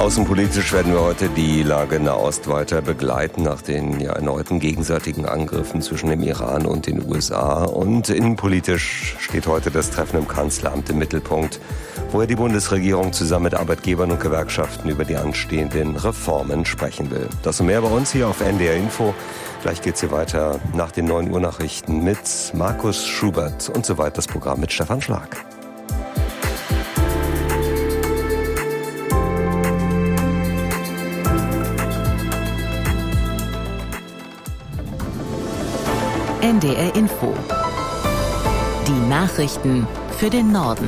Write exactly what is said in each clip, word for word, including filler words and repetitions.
Außenpolitisch werden wir heute die Lage in Nahost weiter begleiten nach den ja, erneuten gegenseitigen Angriffen zwischen dem Iran und den U S A. Und innenpolitisch steht heute das Treffen im Kanzleramt im Mittelpunkt, wo ja die Bundesregierung zusammen mit Arbeitgebern und Gewerkschaften über die anstehenden Reformen sprechen will. Das und mehr bei uns hier auf N D R Info. Gleich geht's hier weiter nach den neun Uhr Nachrichten mit Markus Schubert und so weiter das Programm mit Stefan Schlag. N D R Info. Die Nachrichten für den Norden.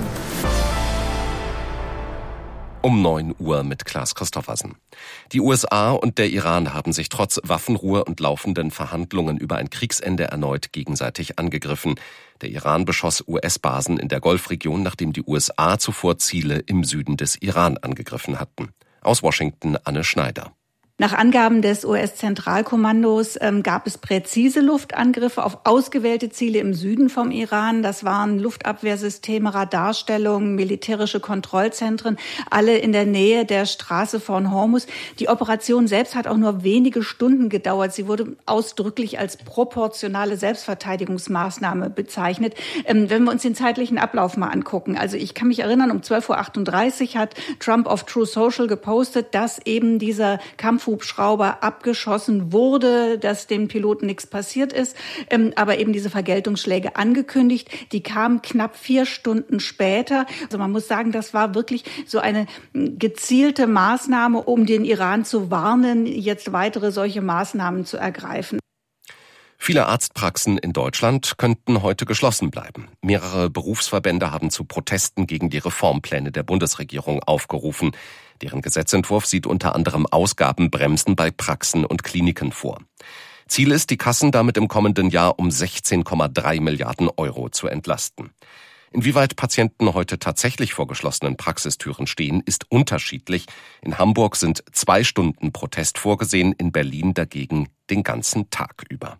Um neun Uhr mit Klaas Christoffersen. Die U S A und der Iran haben sich trotz Waffenruhe und laufenden Verhandlungen über ein Kriegsende erneut gegenseitig angegriffen. Der Iran beschoss U S-Basen in der Golfregion, nachdem die U S A zuvor Ziele im Süden des Iran angegriffen hatten. Aus Washington Anne Schneider. Nach Angaben des U S-Zentralkommandos ähm, gab es präzise Luftangriffe auf ausgewählte Ziele im Süden vom Iran. Das waren Luftabwehrsysteme, Radarstellungen, militärische Kontrollzentren, alle in der Nähe der Straße von Hormuz. Die Operation selbst hat auch nur wenige Stunden gedauert. Sie wurde ausdrücklich als proportionale Selbstverteidigungsmaßnahme bezeichnet. Ähm, wenn wir uns den zeitlichen Ablauf mal angucken. Also ich kann mich erinnern, um zwölf Uhr achtunddreißig hat Trump auf True Social gepostet, dass eben dieser Kampf Hubschrauber abgeschossen wurde, dass dem Piloten nichts passiert ist, ähm, aber eben diese Vergeltungsschläge angekündigt. Die kamen knapp vier Stunden später. Also man muss sagen, das war wirklich so eine gezielte Maßnahme, um den Iran zu warnen, jetzt weitere solche Maßnahmen zu ergreifen. Viele Arztpraxen in Deutschland könnten heute geschlossen bleiben. Mehrere Berufsverbände haben zu Protesten gegen die Reformpläne der Bundesregierung aufgerufen. Deren Gesetzentwurf sieht unter anderem Ausgabenbremsen bei Praxen und Kliniken vor. Ziel ist, die Kassen damit im kommenden Jahr um sechzehn Komma drei Milliarden Euro zu entlasten. Inwieweit Patienten heute tatsächlich vor geschlossenen Praxistüren stehen, ist unterschiedlich. In Hamburg sind zwei Stunden Protest vorgesehen, in Berlin dagegen den ganzen Tag über.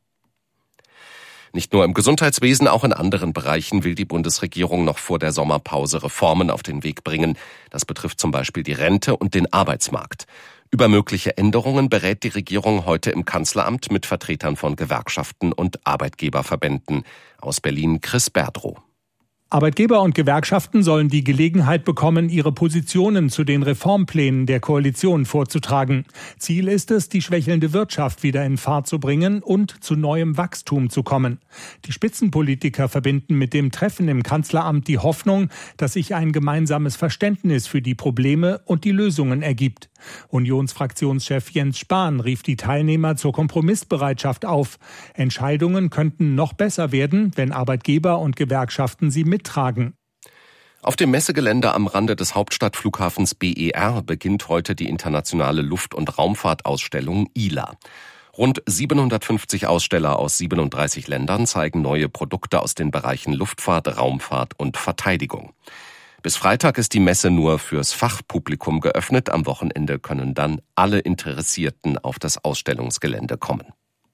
Nicht nur im Gesundheitswesen, auch in anderen Bereichen will die Bundesregierung noch vor der Sommerpause Reformen auf den Weg bringen. Das betrifft zum Beispiel die Rente und den Arbeitsmarkt. Über mögliche Änderungen berät die Regierung heute im Kanzleramt mit Vertretern von Gewerkschaften und Arbeitgeberverbänden. Aus Berlin Chris Berdrow. Arbeitgeber und Gewerkschaften sollen die Gelegenheit bekommen, ihre Positionen zu den Reformplänen der Koalition vorzutragen. Ziel ist es, die schwächelnde Wirtschaft wieder in Fahrt zu bringen und zu neuem Wachstum zu kommen. Die Spitzenpolitiker verbinden mit dem Treffen im Kanzleramt die Hoffnung, dass sich ein gemeinsames Verständnis für die Probleme und die Lösungen ergibt. Unionsfraktionschef Jens Spahn rief die Teilnehmer zur Kompromissbereitschaft auf. Entscheidungen könnten noch besser werden, wenn Arbeitgeber und Gewerkschaften sie mittragen. Auf dem Messegelände am Rande des Hauptstadtflughafens B E R beginnt heute die internationale Luft- und Raumfahrtausstellung I L A. Rund siebenhundertfünfzig Aussteller aus siebenunddreißig Ländern zeigen neue Produkte aus den Bereichen Luftfahrt, Raumfahrt und Verteidigung. Bis Freitag ist die Messe nur fürs Fachpublikum geöffnet. Am Wochenende können dann alle Interessierten auf das Ausstellungsgelände kommen.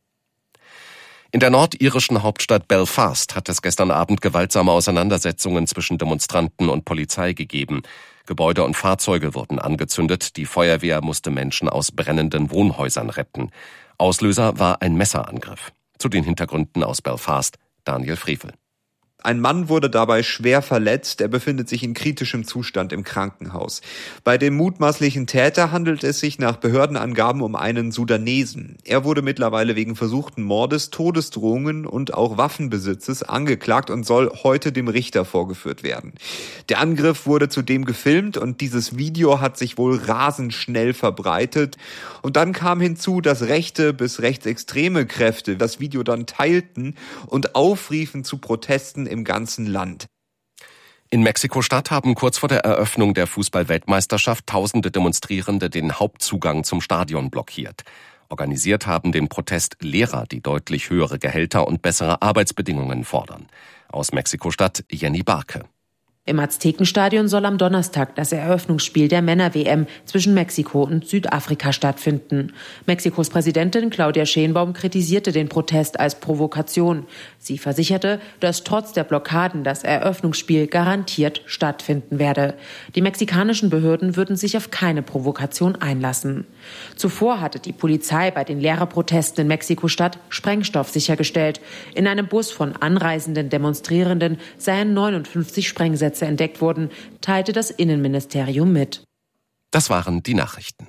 In der nordirischen Hauptstadt Belfast hat es gestern Abend gewaltsame Auseinandersetzungen zwischen Demonstranten und Polizei gegeben. Gebäude und Fahrzeuge wurden angezündet. Die Feuerwehr musste Menschen aus brennenden Wohnhäusern retten. Auslöser war ein Messerangriff. Zu den Hintergründen aus Belfast, Daniel Frevel. Ein Mann wurde dabei schwer verletzt. Er befindet sich in kritischem Zustand im Krankenhaus. Bei dem mutmaßlichen Täter handelt es sich nach Behördenangaben um einen Sudanesen. Er wurde mittlerweile wegen versuchten Mordes, Todesdrohungen und auch Waffenbesitzes angeklagt und soll heute dem Richter vorgeführt werden. Der Angriff wurde zudem gefilmt und dieses Video hat sich wohl rasend schnell verbreitet. Und dann kam hinzu, dass rechte bis rechtsextreme Kräfte das Video dann teilten und aufriefen zu Protesten im ganzen Land. In Mexiko-Stadt haben kurz vor der Eröffnung der Fußball-Weltmeisterschaft tausende Demonstrierende den Hauptzugang zum Stadion blockiert. Organisiert haben den Protest Lehrer, die deutlich höhere Gehälter und bessere Arbeitsbedingungen fordern. Aus Mexiko-Stadt Jenny Barke. Im Aztekenstadion soll am Donnerstag das Eröffnungsspiel der Männer-W M zwischen Mexiko und Südafrika stattfinden. Mexikos Präsidentin Claudia Sheinbaum kritisierte den Protest als Provokation. Sie versicherte, dass trotz der Blockaden das Eröffnungsspiel garantiert stattfinden werde. Die mexikanischen Behörden würden sich auf keine Provokation einlassen. Zuvor hatte die Polizei bei den Lehrerprotesten in Mexiko-Stadt Sprengstoff sichergestellt. In einem Bus von anreisenden Demonstrierenden seien neunundfünfzig Sprengsätze entdeckt wurden, teilte das Innenministerium mit. Das waren die Nachrichten.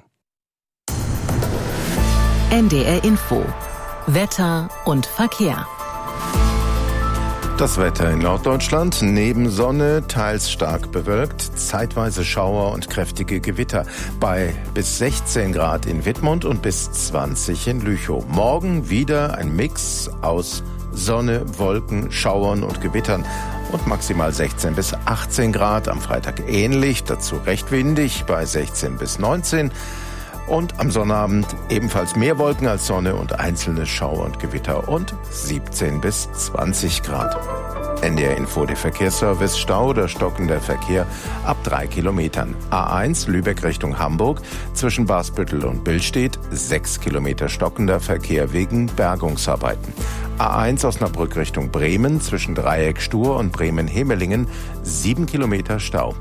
N D R Info. Wetter und Verkehr. Das Wetter in Norddeutschland: neben Sonne, teils stark bewölkt, zeitweise Schauer und kräftige Gewitter. Bei bis sechzehn Grad in Wittmund und bis zwanzig in Lüchow. Morgen wieder ein Mix aus Sonne, Wolken, Schauern und Gewittern und maximal sechzehn bis achtzehn Grad. Am Freitag ähnlich, dazu recht windig bei sechzehn bis neunzehn. Und am Sonnabend ebenfalls mehr Wolken als Sonne und einzelne Schauer und Gewitter und siebzehn bis zwanzig Grad. N D R Info, der Verkehrsservice. Stau oder stockender Verkehr ab drei Kilometern. A eins Lübeck Richtung Hamburg zwischen Basbüttel und Billstedt sechs Kilometer stockender Verkehr wegen Bergungsarbeiten. A eins Osnabrück Richtung Bremen zwischen Dreieck Stur und Bremen-Hemelingen sieben Kilometer Stau.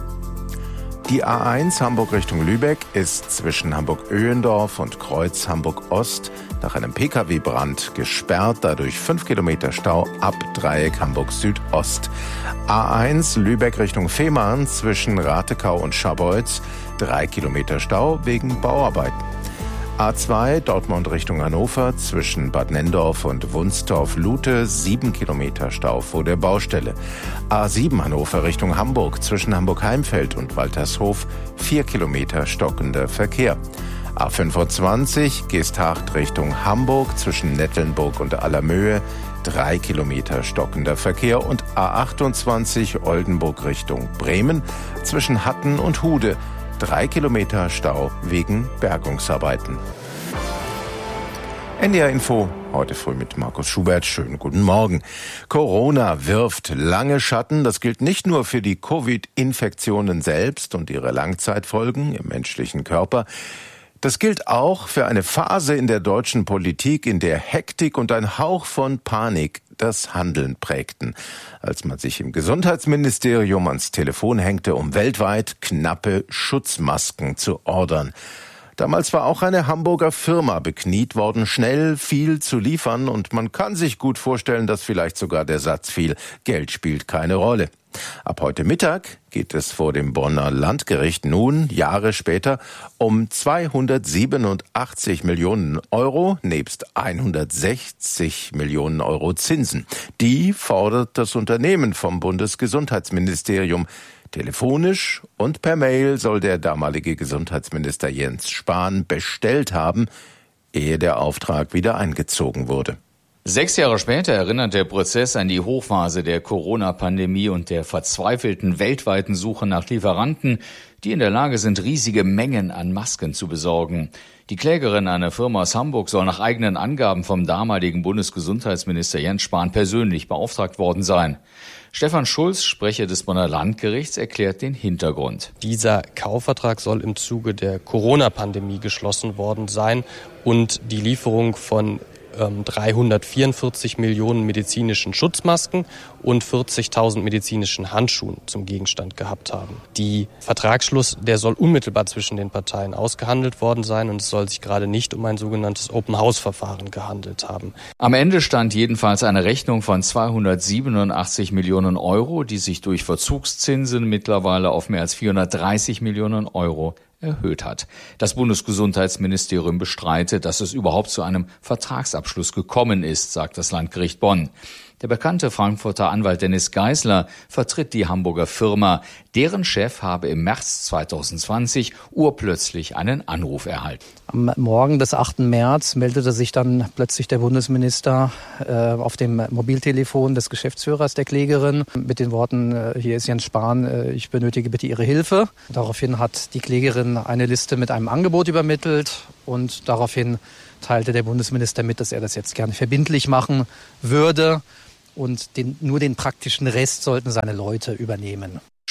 Die A eins Hamburg Richtung Lübeck ist zwischen Hamburg-Öhendorf und Kreuz Hamburg-Ost nach einem Pkw-Brand gesperrt, dadurch fünf Kilometer Stau ab Dreieck Hamburg Südost. A eins Lübeck Richtung Fehmarn zwischen Ratekau und Scharbeutz drei Kilometer Stau wegen Bauarbeiten. A zwei Dortmund Richtung Hannover zwischen Bad Nenndorf und Wunstorf-Lute sieben Kilometer Stau vor der Baustelle. A sieben Hannover Richtung Hamburg zwischen Hamburg-Heimfeld und Waltershof vier Kilometer stockender Verkehr. A fünfundzwanzig Geesthacht Richtung Hamburg zwischen Nettelnburg und Allermöhe drei Kilometer stockender Verkehr und A achtundzwanzig Oldenburg Richtung Bremen zwischen Hatten und Hude drei Kilometer Stau wegen Bergungsarbeiten. N D R Info, heute früh mit Markus Schubert. Schönen guten Morgen. Corona wirft lange Schatten. Das gilt nicht nur für die Covid-Infektionen selbst und ihre Langzeitfolgen im menschlichen Körper. Das gilt auch für eine Phase in der deutschen Politik, in der Hektik und ein Hauch von Panik das Handeln prägten, als man sich im Gesundheitsministerium ans Telefon hängte, um weltweit knappe Schutzmasken zu ordern. Damals war auch eine Hamburger Firma bekniet worden, schnell viel zu liefern, und man kann sich gut vorstellen, dass vielleicht sogar der Satz fiel: Geld spielt keine Rolle. Ab heute Mittag geht es vor dem Bonner Landgericht nun, Jahre später, um zweihundertsiebenundachtzig Millionen Euro nebst hundertsechzig Millionen Euro Zinsen. Die fordert das Unternehmen vom Bundesgesundheitsministerium. Telefonisch und per Mail soll der damalige Gesundheitsminister Jens Spahn bestellt haben, ehe der Auftrag wieder eingezogen wurde. Sechs Jahre später erinnert der Prozess an die Hochphase der Corona-Pandemie und der verzweifelten weltweiten Suche nach Lieferanten, die in der Lage sind, riesige Mengen an Masken zu besorgen. Die Klägerin, eine Firma aus Hamburg, soll nach eigenen Angaben vom damaligen Bundesgesundheitsminister Jens Spahn persönlich beauftragt worden sein. Stefan Schulz, Sprecher des Bonner Landgerichts, erklärt den Hintergrund. Dieser Kaufvertrag soll im Zuge der Corona-Pandemie geschlossen worden sein und die Lieferung von dreihundertvierundvierzig Millionen medizinischen Schutzmasken und vierzigtausend medizinischen Handschuhen zum Gegenstand gehabt haben. Die Vertragsschluss, der soll unmittelbar zwischen den Parteien ausgehandelt worden sein, und es soll sich gerade nicht um ein sogenanntes Open-House-Verfahren gehandelt haben. Am Ende stand jedenfalls eine Rechnung von zweihundertsiebenundachtzig Millionen Euro, die sich durch Verzugszinsen mittlerweile auf mehr als vierhundertdreißig Millionen Euro erhöht hat. Das Bundesgesundheitsministerium bestreitet, dass es überhaupt zu einem Vertragsabschluss gekommen ist, sagt das Landgericht Bonn. Der bekannte Frankfurter Anwalt Dennis Geisler vertritt die Hamburger Firma. Deren Chef habe im März zweitausendzwanzig urplötzlich einen Anruf erhalten. Am Morgen des achten März meldete sich dann plötzlich der Bundesminister äh, auf dem Mobiltelefon des Geschäftsführers der Klägerin mit den Worten: äh, Hier ist Jens Spahn, äh, ich benötige bitte Ihre Hilfe. Daraufhin hat die Klägerin eine Liste mit einem Angebot übermittelt, und daraufhin teilte der Bundesminister mit, dass er das jetzt gerne verbindlich machen würde, und den, nur den praktischen Rest sollten seine Leute übernehmen.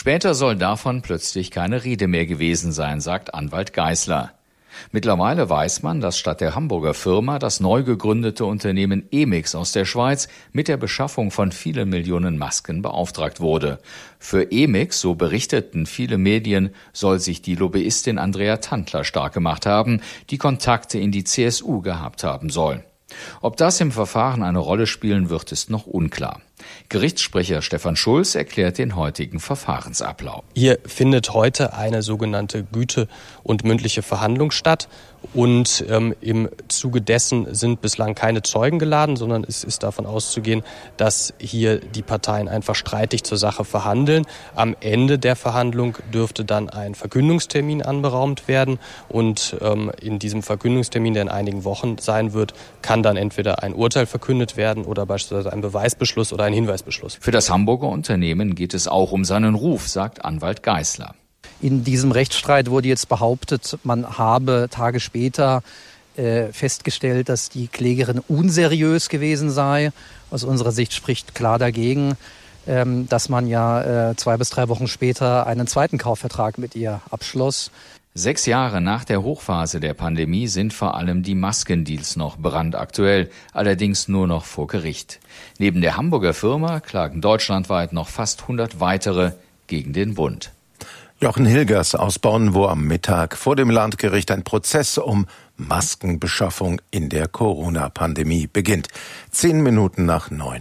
Später soll davon plötzlich keine Rede mehr gewesen sein, sagt Anwalt Geisler. Mittlerweile weiß man, dass statt der Hamburger Firma das neu gegründete Unternehmen Emix aus der Schweiz mit der Beschaffung von vielen Millionen Masken beauftragt wurde. Für Emix, so berichteten viele Medien, soll sich die Lobbyistin Andrea Tantler stark gemacht haben, die Kontakte in die C S U gehabt haben soll. Ob das im Verfahren eine Rolle spielen wird, ist noch unklar. Gerichtssprecher Stefan Schulz erklärt den heutigen Verfahrensablauf. Hier findet heute eine sogenannte Güte- und mündliche Verhandlung statt. Und ähm, im Zuge dessen sind bislang keine Zeugen geladen, sondern es ist davon auszugehen, dass hier die Parteien einfach streitig zur Sache verhandeln. Am Ende der Verhandlung dürfte dann ein Verkündungstermin anberaumt werden. Und ähm, in diesem Verkündungstermin, der in einigen Wochen sein wird, kann dann entweder ein Urteil verkündet werden oder beispielsweise ein Beweisbeschluss oder ein Hinweisbeschluss. Für das Hamburger Unternehmen geht es auch um seinen Ruf, sagt Anwalt Geisler. In diesem Rechtsstreit wurde jetzt behauptet, man habe Tage später äh, festgestellt, dass die Klägerin unseriös gewesen sei. Aus unserer Sicht spricht klar dagegen, ähm, dass man ja äh, zwei bis drei Wochen später einen zweiten Kaufvertrag mit ihr abschloss. Sechs Jahre nach der Hochphase der Pandemie sind vor allem die Maskendeals noch brandaktuell, allerdings nur noch vor Gericht. Neben der Hamburger Firma klagen deutschlandweit noch fast hundert weitere gegen den Bund. Jochen Hilgers aus Bonn, wo am Mittag vor dem Landgericht ein Prozess um Maskenbeschaffung in der Corona-Pandemie beginnt. Zehn Minuten nach neun.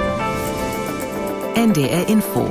N D R Info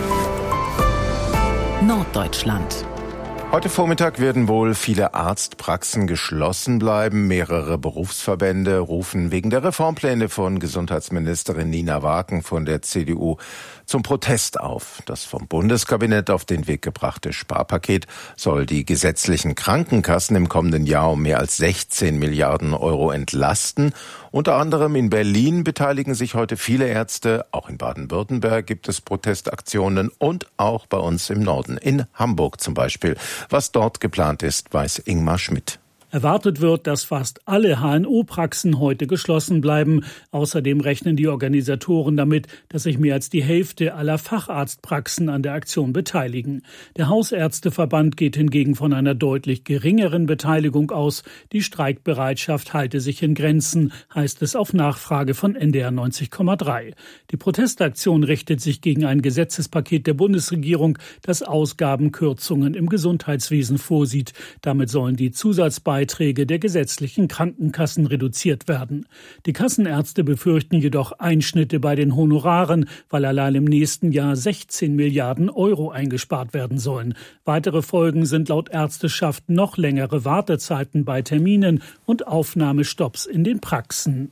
Norddeutschland. Heute Vormittag werden wohl viele Arztpraxen geschlossen bleiben. Mehrere Berufsverbände rufen wegen der Reformpläne von Gesundheitsministerin Nina Waken von der C D U zum Protest auf. Das vom Bundeskabinett auf den Weg gebrachte Sparpaket soll die gesetzlichen Krankenkassen im kommenden Jahr um mehr als sechzehn Milliarden Euro entlasten. Unter anderem in Berlin beteiligen sich heute viele Ärzte. Auch in Baden-Württemberg gibt es Protestaktionen und auch bei uns im Norden, in Hamburg zum Beispiel. Was dort geplant ist, weiß Ingmar Schmidt. Erwartet wird, dass fast alle H N O-Praxen heute geschlossen bleiben. Außerdem rechnen die Organisatoren damit, dass sich mehr als die Hälfte aller Facharztpraxen an der Aktion beteiligen. Der Hausärzteverband geht hingegen von einer deutlich geringeren Beteiligung aus. Die Streikbereitschaft halte sich in Grenzen, heißt es auf Nachfrage von N D R neunzig Komma drei. Die Protestaktion richtet sich gegen ein Gesetzespaket der Bundesregierung, das Ausgabenkürzungen im Gesundheitswesen vorsieht. Damit sollen die Zusatzbeiträge Beiträge der gesetzlichen Krankenkassen reduziert werden. Die Kassenärzte befürchten jedoch Einschnitte bei den Honoraren, weil allein im nächsten Jahr sechzehn Milliarden Euro eingespart werden sollen. Weitere Folgen sind laut Ärzteschaft noch längere Wartezeiten bei Terminen und Aufnahmestopps in den Praxen.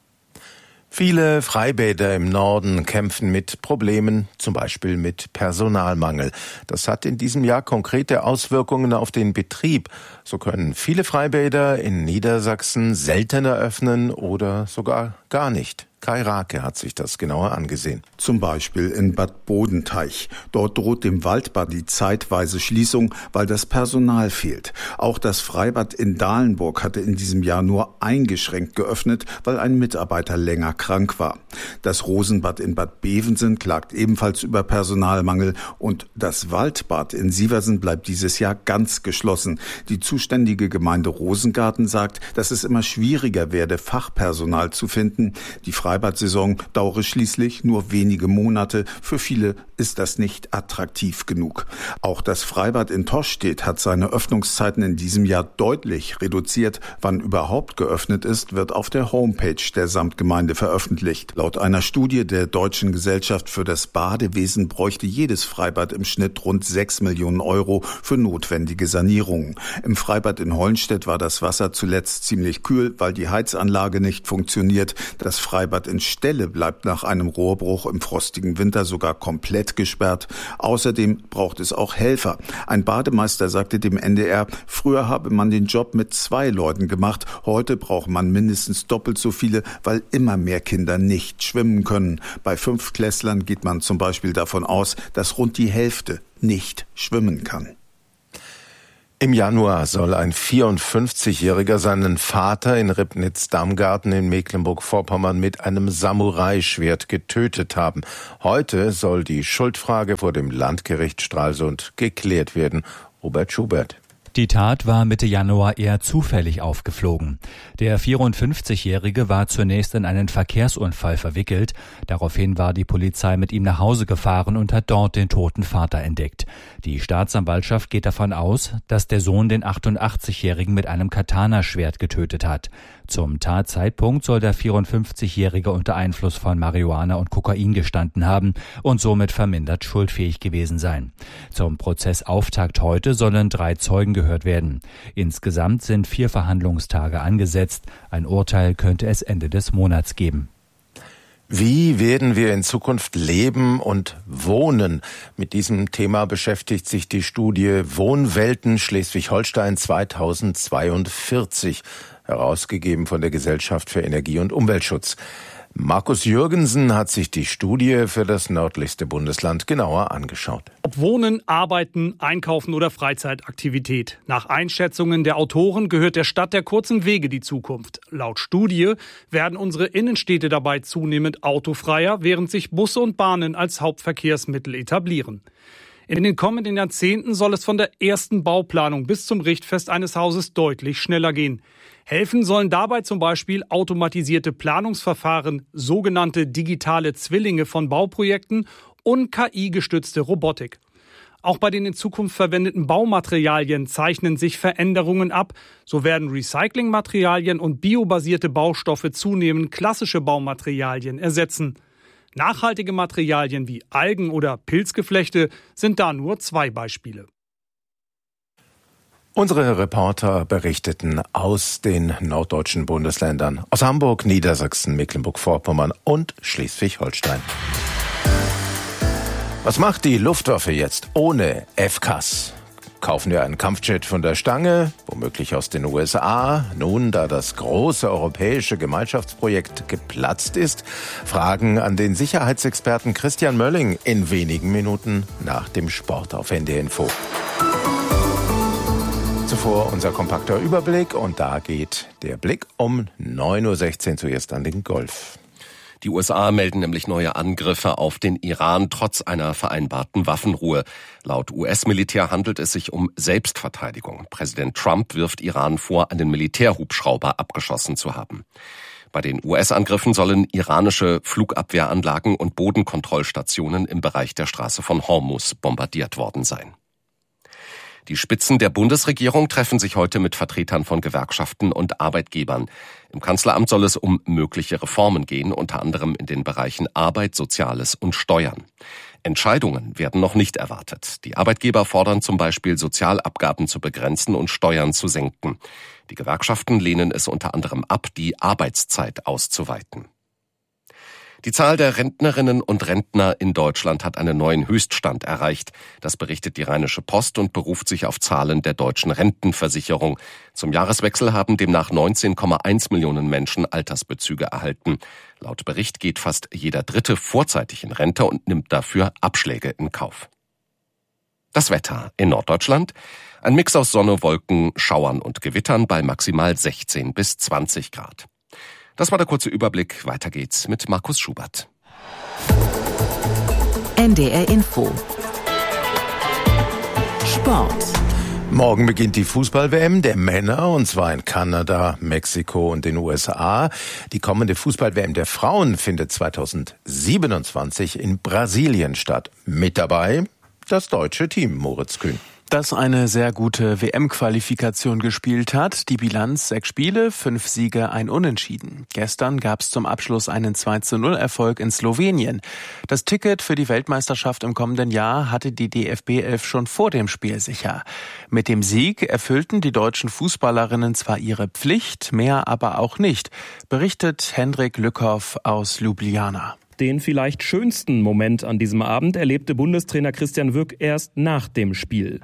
Viele Freibäder im Norden kämpfen mit Problemen, zum Beispiel mit Personalmangel. Das hat in diesem Jahr konkrete Auswirkungen auf den Betrieb. So können viele Freibäder in Niedersachsen seltener öffnen oder sogar gar nicht. Kai Rake hat sich das genauer angesehen. Zum Beispiel in Bad Bodenteich. Dort droht dem Waldbad die zeitweise Schließung, weil das Personal fehlt. Auch das Freibad in Dahlenburg hatte in diesem Jahr nur eingeschränkt geöffnet, weil ein Mitarbeiter länger krank war. Das Rosenbad in Bad Bevensen klagt ebenfalls über Personalmangel und das Waldbad in Sieversen bleibt dieses Jahr ganz geschlossen. Die zuständige Gemeinde Rosengarten sagt, dass es immer schwieriger werde, Fachpersonal zu finden. Die Freibad-Saison dauere schließlich nur wenige Monate. Für viele ist das nicht attraktiv genug. Auch das Freibad in Toschstedt hat seine Öffnungszeiten in diesem Jahr deutlich reduziert. Wann überhaupt geöffnet ist, wird auf der Homepage der Samtgemeinde veröffentlicht. Laut einer Studie der Deutschen Gesellschaft für das Badewesen bräuchte jedes Freibad im Schnitt rund sechs Millionen Euro für notwendige Sanierungen. Im Freibad in Hollenstedt war das Wasser zuletzt ziemlich kühl, weil die Heizanlage nicht funktioniert. Das Freibad in Stelle bleibt nach einem Rohrbruch im frostigen Winter sogar komplett gesperrt. Außerdem braucht es auch Helfer. Ein Bademeister sagte dem N D R, früher habe man den Job mit zwei Leuten gemacht, heute braucht man mindestens doppelt so viele, weil immer mehr Kinder nicht schwimmen können. Bei Fünftklässlern geht man zum Beispiel davon aus, dass rund die Hälfte nicht schwimmen kann. Im Januar soll ein vierundfünfzigjähriger seinen Vater in Ribnitz-Damgarten in Mecklenburg-Vorpommern mit einem Samurai-Schwert getötet haben. Heute soll die Schuldfrage vor dem Landgericht Stralsund geklärt werden. Robert Schubert. Die Tat war Mitte Januar eher zufällig aufgeflogen. Der vierundfünfzigjährige war zunächst in einen Verkehrsunfall verwickelt. Daraufhin war die Polizei mit ihm nach Hause gefahren und hat dort den toten Vater entdeckt. Die Staatsanwaltschaft geht davon aus, dass der Sohn den achtundachtzigjährigen mit einem Katana-Schwert getötet hat. Zum Tatzeitpunkt soll der vierundfünfzigjährige unter Einfluss von Marihuana und Kokain gestanden haben und somit vermindert schuldfähig gewesen sein. Zum Prozessauftakt heute sollen drei Zeugen gehört werden. Insgesamt sind vier Verhandlungstage angesetzt. Ein Urteil könnte es Ende des Monats geben. Wie werden wir in Zukunft leben und wohnen? Mit diesem Thema beschäftigt sich die Studie Wohnwelten Schleswig-Holstein zweitausendzweiundvierzig, herausgegeben von der Gesellschaft für Energie- und Umweltschutz. Markus Jürgensen hat sich die Studie für das nördlichste Bundesland genauer angeschaut. Ob Wohnen, Arbeiten, Einkaufen oder Freizeitaktivität. Nach Einschätzungen der Autoren gehört der Stadt der kurzen Wege die Zukunft. Laut Studie werden unsere Innenstädte dabei zunehmend autofreier, während sich Busse und Bahnen als Hauptverkehrsmittel etablieren. In den kommenden Jahrzehnten soll es von der ersten Bauplanung bis zum Richtfest eines Hauses deutlich schneller gehen. Helfen sollen dabei zum Beispiel automatisierte Planungsverfahren, sogenannte digitale Zwillinge von Bauprojekten und K I-gestützte Robotik. Auch bei den in Zukunft verwendeten Baumaterialien zeichnen sich Veränderungen ab. So werden Recyclingmaterialien und biobasierte Baustoffe zunehmend klassische Baumaterialien ersetzen. Nachhaltige Materialien wie Algen- oder Pilzgeflechte sind da nur zwei Beispiele. Unsere Reporter berichteten aus den norddeutschen Bundesländern, aus Hamburg, Niedersachsen, Mecklenburg-Vorpommern und Schleswig-Holstein. Was macht die Luftwaffe jetzt ohne F C A S? Kaufen wir einen Kampfjet von der Stange, womöglich aus den U S A? Nun, da das große europäische Gemeinschaftsprojekt geplatzt ist, Fragen an den Sicherheitsexperten Christian Mölling in wenigen Minuten nach dem Sport auf N D R Info. Zuvor unser kompakter Überblick und da geht der Blick um neun Uhr sechzehn zuerst an den Golf. Die U S A melden nämlich neue Angriffe auf den Iran trotz einer vereinbarten Waffenruhe. Laut U S-Militär handelt es sich um Selbstverteidigung. Präsident Trump wirft Iran vor, einen Militärhubschrauber abgeschossen zu haben. Bei den U S-Angriffen sollen iranische Flugabwehranlagen und Bodenkontrollstationen im Bereich der Straße von Hormuz bombardiert worden sein. Die Spitzen der Bundesregierung treffen sich heute mit Vertretern von Gewerkschaften und Arbeitgebern. Im Kanzleramt soll es um mögliche Reformen gehen, unter anderem in den Bereichen Arbeit, Soziales und Steuern. Entscheidungen werden noch nicht erwartet. Die Arbeitgeber fordern zum Beispiel, Sozialabgaben zu begrenzen und Steuern zu senken. Die Gewerkschaften lehnen es unter anderem ab, die Arbeitszeit auszuweiten. Die Zahl der Rentnerinnen und Rentner in Deutschland hat einen neuen Höchststand erreicht. Das berichtet die Rheinische Post und beruft sich auf Zahlen der deutschen Rentenversicherung. Zum Jahreswechsel haben demnach neunzehn Komma eins Millionen Menschen Altersbezüge erhalten. Laut Bericht geht fast jeder Dritte vorzeitig in Rente und nimmt dafür Abschläge in Kauf. Das Wetter in Norddeutschland: ein Mix aus Sonne, Wolken, Schauern und Gewittern bei maximal sechzehn bis zwanzig Grad. Das war der kurze Überblick. Weiter geht's mit Markus Schubert. N D R Info. Sport. Morgen beginnt die Fußball-W M der Männer, und zwar in Kanada, Mexiko und den U S A. Die kommende Fußball-W M der Frauen findet zweitausendsiebenundzwanzig in Brasilien statt. Mit dabei das deutsche Team, Moritz Kühn. Das eine sehr gute W M-Qualifikation gespielt hat. Die Bilanz: sechs Spiele, fünf Siege, ein Unentschieden. Gestern gab es zum Abschluss einen zwei zu null Erfolg in Slowenien. Das Ticket für die Weltmeisterschaft im kommenden Jahr hatte die D F B elf schon vor dem Spiel sicher. Mit dem Sieg erfüllten die deutschen Fußballerinnen zwar ihre Pflicht, mehr aber auch nicht, berichtet Hendrik Lückhoff aus Ljubljana. Den vielleicht schönsten Moment an diesem Abend erlebte Bundestrainer Christian Wück erst nach dem Spiel.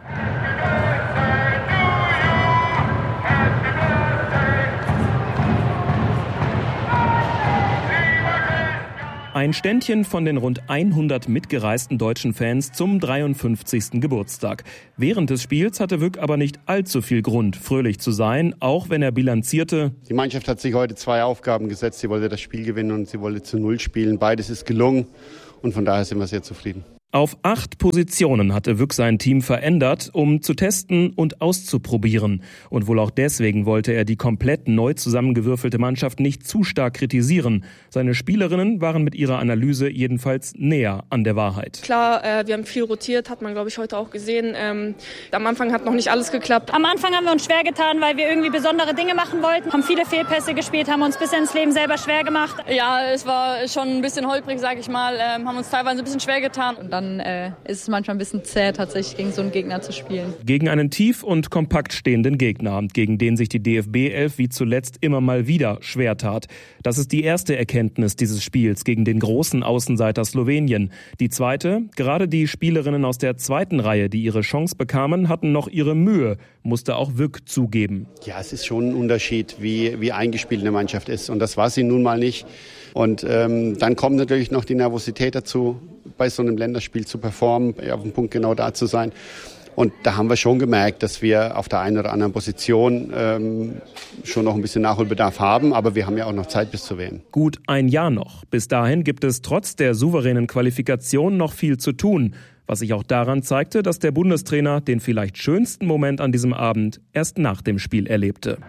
Ein Ständchen von den rund hundert mitgereisten deutschen Fans zum dreiundfünfzigsten Geburtstag. Während des Spiels hatte Wück aber nicht allzu viel Grund, fröhlich zu sein, auch wenn er bilanzierte: Die Mannschaft hat sich heute zwei Aufgaben gesetzt. Sie wollte das Spiel gewinnen und sie wollte zu Null spielen. Beides ist gelungen und von daher sind wir sehr zufrieden. Auf acht Positionen hatte Wück sein Team verändert, um zu testen und auszuprobieren. Und wohl auch deswegen wollte er die komplett neu zusammengewürfelte Mannschaft nicht zu stark kritisieren. Seine Spielerinnen waren mit ihrer Analyse jedenfalls näher an der Wahrheit. Klar, äh, wir haben viel rotiert, hat man, glaube ich, heute auch gesehen. Ähm, am Anfang hat noch nicht alles geklappt. Am Anfang haben wir uns schwer getan, weil wir irgendwie besondere Dinge machen wollten. Haben viele Fehlpässe gespielt, haben uns bis ins Leben selber schwer gemacht. Ja, es war schon ein bisschen holprig, sag ich mal. Ähm, haben uns teilweise ein bisschen schwer getan. Und dann äh, ist es manchmal ein bisschen zäh, tatsächlich gegen so einen Gegner zu spielen. Gegen einen tief und kompakt stehenden Gegner, gegen den sich die D F B elf wie zuletzt immer mal wieder schwer tat. Das ist die erste Erkenntnis dieses Spiels gegen den großen Außenseiter Slowenien. Die zweite: Gerade die Spielerinnen aus der zweiten Reihe, die ihre Chance bekamen, hatten noch ihre Mühe, musste auch Wück zugeben. Ja, es ist schon ein Unterschied, wie, wie eingespielt eine Mannschaft ist. Und das war sie nun mal nicht. Und ähm, dann kommt natürlich noch die Nervosität dazu, bei so einem Länderspiel zu performen, auf dem Punkt genau da zu sein. Und da haben wir schon gemerkt, dass wir auf der einen oder anderen Position ähm, schon noch ein bisschen Nachholbedarf haben. Aber wir haben ja auch noch Zeit bis zur W M. Gut ein Jahr noch. Bis dahin gibt es trotz der souveränen Qualifikation noch viel zu tun. Was sich auch daran zeigte, dass der Bundestrainer den vielleicht schönsten Moment an diesem Abend erst nach dem Spiel erlebte.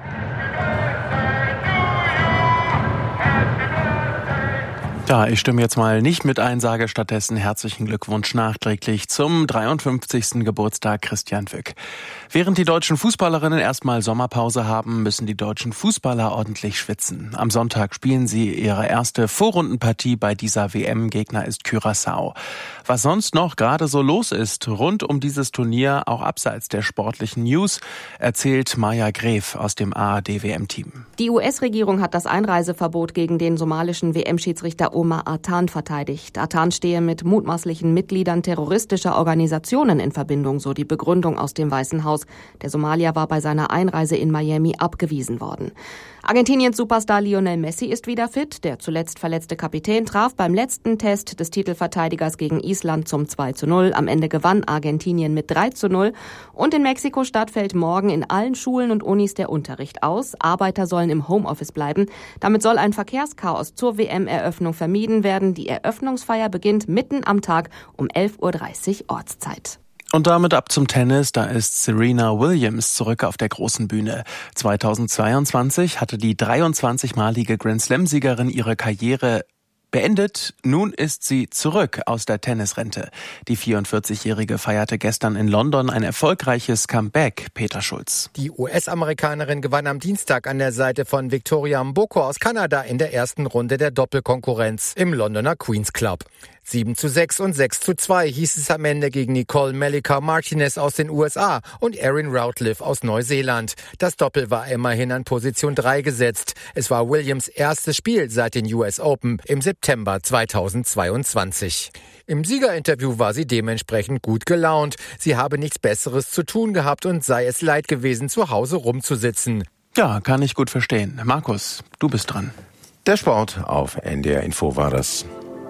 Ja, ich stimme jetzt mal nicht mit ein, sage stattdessen herzlichen Glückwunsch nachträglich zum dreiundfünfzigsten Geburtstag Christian Wück. Während die deutschen Fußballerinnen erstmal Sommerpause haben, müssen die deutschen Fußballer ordentlich schwitzen. Am Sonntag spielen sie ihre erste Vorrundenpartie bei dieser W M. Gegner ist Curaçao. Was sonst noch gerade so los ist rund um dieses Turnier, auch abseits der sportlichen News, erzählt Maja Gref aus dem A R D-W M-Team. Die U S-Regierung hat das Einreiseverbot gegen den somalischen W M-Schiedsrichter Omar Artan verteidigt. Artan stehe mit mutmaßlichen Mitgliedern terroristischer Organisationen in Verbindung, so die Begründung aus dem Weißen Haus. Der Somalier war bei seiner Einreise in Miami abgewiesen worden. Argentiniens Superstar Lionel Messi ist wieder fit. Der zuletzt verletzte Kapitän traf beim letzten Test des Titelverteidigers gegen Island zum zwei zu null. Am Ende gewann Argentinien mit drei zu null. Und in Mexiko-Stadt fällt morgen in allen Schulen und Unis der Unterricht aus. Arbeiter sollen im Homeoffice bleiben. Damit soll ein Verkehrschaos zur W M-Eröffnung vermieden werden. Die Eröffnungsfeier beginnt mitten am Tag um elf Uhr dreißig Ortszeit. Und damit ab zum Tennis, da ist Serena Williams zurück auf der großen Bühne. zweitausendzweiundzwanzig hatte die dreiundzwanzigmalige Grand-Slam-Siegerin ihre Karriere beendet. Nun ist sie zurück aus der Tennisrente. Die vierundvierzigjährige feierte gestern in London ein erfolgreiches Comeback. Peter Schulz. Die U S-Amerikanerin gewann am Dienstag an der Seite von Victoria Mboko aus Kanada in der ersten Runde der Doppelkonkurrenz im Londoner Queen's Club. sieben zu sechs und sechs zu zwei hieß es am Ende gegen Nicole Melika Martinez aus den U S A und Erin Routliffe aus Neuseeland. Das Doppel war immerhin an Position drei gesetzt. Es war Williams erstes Spiel seit den U S Open im September zweitausendzweiundzwanzig. Im Siegerinterview war sie dementsprechend gut gelaunt. Sie habe nichts Besseres zu tun gehabt und sei es leid gewesen, zu Hause rumzusitzen. Ja, kann ich gut verstehen. Markus, du bist dran. Der Sport auf N D R Info war das.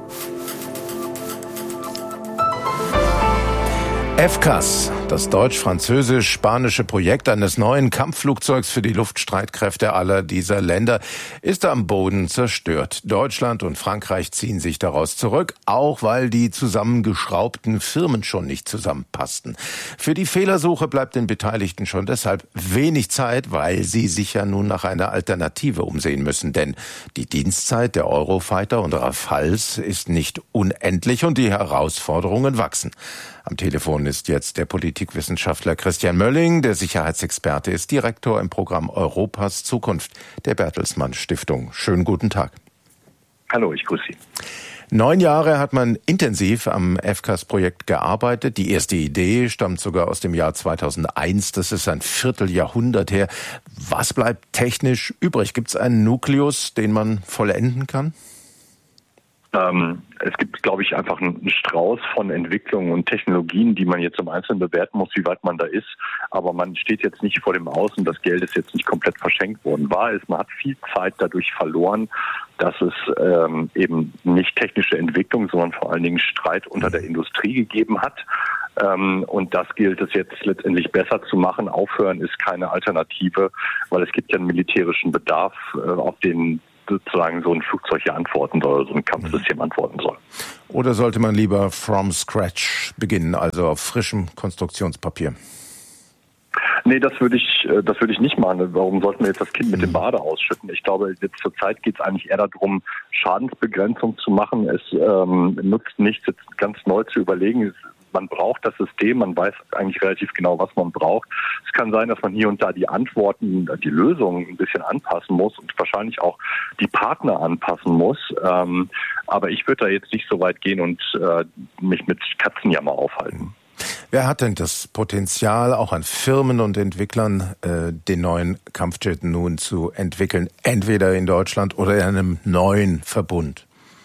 F C A S, das deutsch-französisch-spanische Projekt eines neuen Kampfflugzeugs für die Luftstreitkräfte aller dieser Länder, ist am Boden zerstört. Deutschland und Frankreich ziehen sich daraus zurück, auch weil die zusammengeschraubten Firmen schon nicht zusammenpassten. Für die Fehlersuche bleibt den Beteiligten schon deshalb wenig Zeit, weil sie sich ja nun nach einer Alternative umsehen müssen. Denn die Dienstzeit der Eurofighter und Rafales ist nicht unendlich und die Herausforderungen wachsen. Am Telefon ist jetzt der Politikwissenschaftler Christian Mölling, der Sicherheitsexperte ist, Direktor im Programm Europas Zukunft der Bertelsmann Stiftung. Schönen guten Tag. Hallo, ich grüße Sie. Neun Jahre hat man intensiv am F C A S-Projekt gearbeitet. Die erste Idee stammt sogar aus dem Jahr zweitausendeins. Das ist ein Vierteljahrhundert her. Was bleibt technisch übrig? Gibt es einen Nukleus, den man vollenden kann? Ähm, es gibt, glaube ich, einfach einen Strauß von Entwicklungen und Technologien, die man jetzt im Einzelnen bewerten muss, wie weit man da ist. Aber man steht jetzt nicht vor dem Aus und das Geld ist jetzt nicht komplett verschenkt worden. Wahr ist, man hat viel Zeit dadurch verloren, dass es ähm, eben nicht technische Entwicklung, sondern vor allen Dingen Streit unter der Industrie gegeben hat. Ähm, und das gilt es jetzt letztendlich besser zu machen. Aufhören ist keine Alternative, weil es gibt ja einen militärischen Bedarf, äh, auf den sozusagen so ein Flugzeug hier antworten soll, so ein Kampfsystem antworten soll. Oder sollte man lieber from scratch beginnen, also auf frischem Konstruktionspapier? Nee, das würde ich, das würde ich nicht machen. Warum sollten wir jetzt das Kind mit dem Bade ausschütten? Ich glaube, jetzt zur Zeit geht es eigentlich eher darum, Schadensbegrenzung zu machen. Es ähm, nutzt nichts, jetzt ganz neu zu überlegen. Man braucht das System, man weiß eigentlich relativ genau, was man braucht. Es kann sein, dass man hier und da die Antworten, die Lösungen ein bisschen anpassen muss und wahrscheinlich auch die Partner anpassen muss. Ähm, aber ich würde da jetzt nicht so weit gehen und äh, mich mit Katzenjammer aufhalten. Wer hat denn das Potenzial, auch an Firmen und Entwicklern, äh, den neuen Kampfjet nun zu entwickeln, entweder in Deutschland oder in einem neuen Verbund?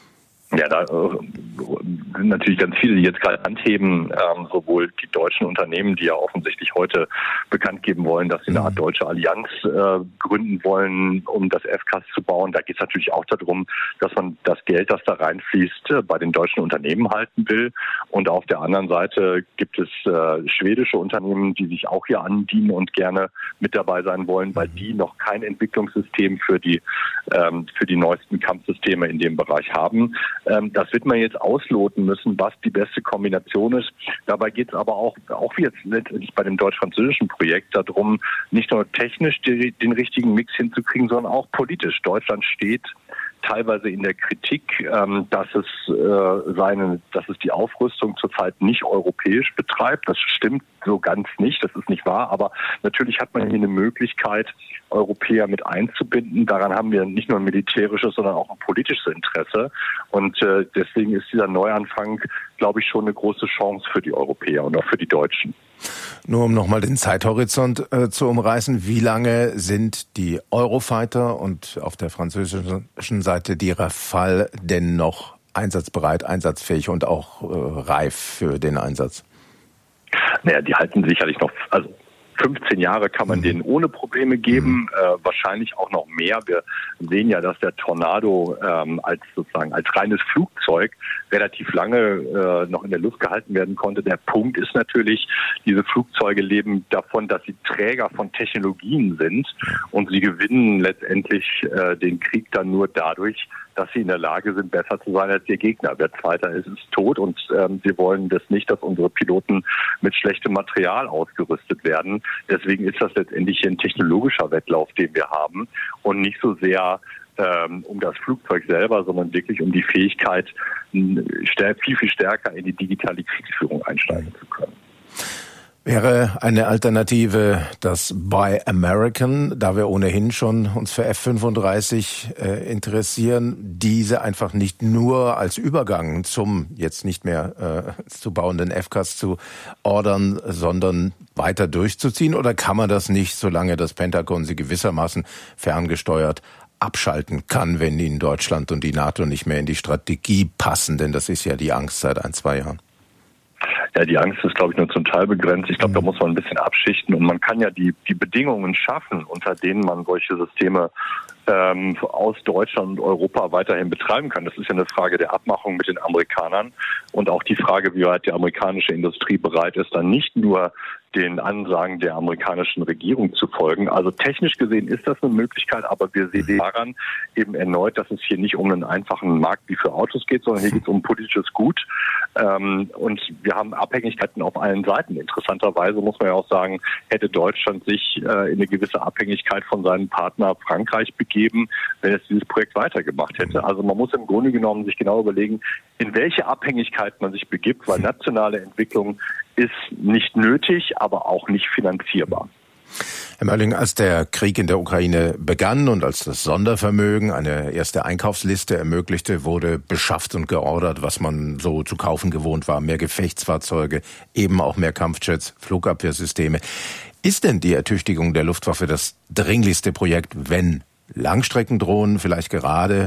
Ja, da äh, sind natürlich ganz viele, die jetzt gerade anheben, ähm, sowohl die deutschen Unternehmen, die ja offensichtlich heute bekannt geben wollen, dass sie eine Art deutsche Allianz äh, gründen wollen, um das F C A S zu bauen. Da geht es natürlich auch darum, dass man das Geld, das da reinfließt, äh, bei den deutschen Unternehmen halten will. Und auf der anderen Seite gibt es äh, schwedische Unternehmen, die sich auch hier andienen und gerne mit dabei sein wollen, weil die noch kein Entwicklungssystem für die ähm, für die neuesten Kampfsysteme in dem Bereich haben. Das wird man jetzt ausloten müssen, was die beste Kombination ist. Dabei geht es aber auch, auch wie jetzt letztendlich bei dem deutsch-französischen Projekt darum, nicht nur technisch die, den richtigen Mix hinzukriegen, sondern auch politisch. Deutschland steht teilweise in der Kritik, ähm, dass es äh, seine, dass es die Aufrüstung zurzeit nicht europäisch betreibt. Das stimmt so ganz nicht, das ist nicht wahr. Aber natürlich hat man hier eine Möglichkeit, Europäer mit einzubinden. Daran haben wir nicht nur ein militärisches, sondern auch ein politisches Interesse. Und äh, deswegen ist dieser Neuanfang, glaube ich, schon eine große Chance für die Europäer und auch für die Deutschen. Nur um nochmal den Zeithorizont äh, zu umreißen, wie lange sind die Eurofighter und auf der französischen Seite die Rafale denn noch einsatzbereit, einsatzfähig und auch äh, reif für den Einsatz? Naja, die halten sicherlich noch, also fünfzehn Jahre kann man denen ohne Probleme geben, äh, wahrscheinlich auch noch mehr. Wir sehen ja, dass der Tornado ähm, als sozusagen als reines Flugzeug relativ lange äh, noch in der Luft gehalten werden konnte. Der Punkt ist natürlich, diese Flugzeuge leben davon, dass sie Träger von Technologien sind und sie gewinnen letztendlich äh, den Krieg dann nur dadurch, dass sie in der Lage sind, besser zu sein als ihr Gegner. Wer Zweiter ist, ist tot und ähm, wir wollen das nicht, dass unsere Piloten mit schlechtem Material ausgerüstet werden. Deswegen ist das letztendlich ein technologischer Wettlauf, den wir haben und nicht so sehr ähm, um das Flugzeug selber, sondern wirklich um die Fähigkeit, viel, viel stärker in die digitale Kriegsführung einsteigen zu können. Wäre eine Alternative das Buy American, da wir ohnehin schon uns für F fünfunddreißig äh, interessieren, diese einfach nicht nur als Übergang zum jetzt nicht mehr äh, zu bauenden F C A S zu ordern, sondern weiter durchzuziehen? Oder kann man das nicht, solange das Pentagon sie gewissermaßen ferngesteuert abschalten kann, wenn ihnen Deutschland und die NATO nicht mehr in die Strategie passen? Denn das ist ja die Angst seit ein, zwei Jahren. Ja, die Angst ist, glaube ich, nur zum Teil begrenzt. Ich glaube, da muss man ein bisschen abschichten und man kann ja die, die Bedingungen schaffen, unter denen man solche Systeme ähm, aus Deutschland und Europa weiterhin betreiben kann. Das ist ja eine Frage der Abmachung mit den Amerikanern und auch die Frage, wie weit die amerikanische Industrie bereit ist, dann nicht nur den Ansagen der amerikanischen Regierung zu folgen. Also technisch gesehen ist das eine Möglichkeit, aber wir sehen daran eben erneut, dass es hier nicht um einen einfachen Markt wie für Autos geht, sondern hier geht es um politisches Gut. Ähm, und wir haben Abhängigkeiten auf allen Seiten. Interessanterweise muss man ja auch sagen, hätte Deutschland sich äh, in eine gewisse Abhängigkeit von seinem Partner Frankreich begeben, wenn es dieses Projekt weitergemacht hätte. Also man muss im Grunde genommen sich genau überlegen, in welche Abhängigkeit man sich begibt, weil nationale Entwicklung ist nicht nötig, aber auch nicht finanzierbar. Herr Mölling, als der Krieg in der Ukraine begann und als das Sondervermögen eine erste Einkaufsliste ermöglichte, wurde beschafft und geordert, was man so zu kaufen gewohnt war. Mehr Gefechtsfahrzeuge, eben auch mehr Kampfjets, Flugabwehrsysteme. Ist denn die Ertüchtigung der Luftwaffe das dringlichste Projekt, wenn Langstreckendrohnen vielleicht gerade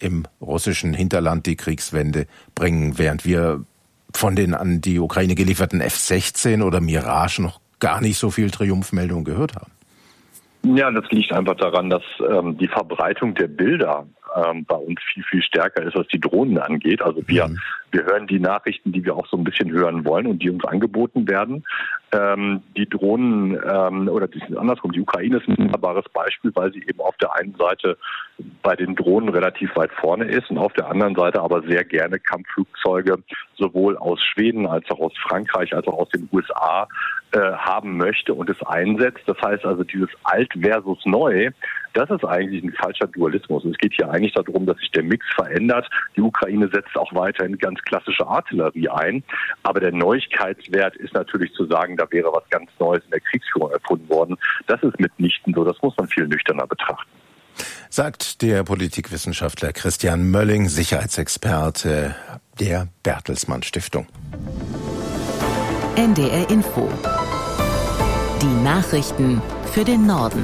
im russischen Hinterland die Kriegswende bringen, während wir von den an die Ukraine gelieferten F sechzehn oder Mirage noch gar nicht so viel Triumphmeldungen gehört haben? Ja, das liegt einfach daran, dass ähm, die Verbreitung der Bilder ähm, bei uns viel, viel stärker ist, was die Drohnen angeht. Also wir, mhm. wir hören die Nachrichten, die wir auch so ein bisschen hören wollen und die uns angeboten werden. Ähm, die Drohnen, ähm, oder das ist andersrum, die Ukraine ist ein wunderbares Beispiel, weil sie eben auf der einen Seite bei den Drohnen relativ weit vorne ist und auf der anderen Seite aber sehr gerne Kampfflugzeuge sowohl aus Schweden als auch aus Frankreich als auch aus den U S A äh, haben möchte und es einsetzt. Das heißt also, dieses Alt versus Neu, das ist eigentlich ein falscher Dualismus. Es geht hier eigentlich darum, dass sich der Mix verändert. Die Ukraine setzt auch weiterhin ganz klassische Artillerie ein. Aber der Neuigkeitswert ist natürlich zu sagen, da wäre was ganz Neues in der Kriegsführung erfunden worden. Das ist mitnichten so. Das muss man viel nüchterner betrachten. Sagt der Politikwissenschaftler Christian Mölling, Sicherheitsexperte der Bertelsmann Stiftung. N D R Info. Die Nachrichten für den Norden.